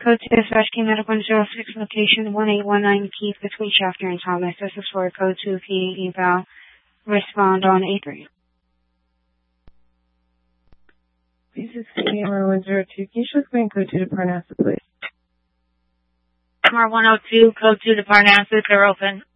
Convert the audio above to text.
code to this Rescue Medical and 06 location 1819 Keith between Shafter and Thomas. This is for code 2 P eval. Respond on A3. This is CMR102. Keisha, explain code 2 to Parnassus, please. CMR102, code 2 to Parnassus, they're open.